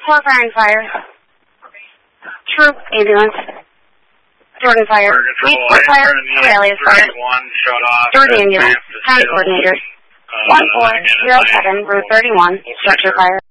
4 firing fire. Troop ambulance. Jordan fire. East fire. Alias fire. Jordan ambulance. County coordinator. 1407 Route 31. Structure fire.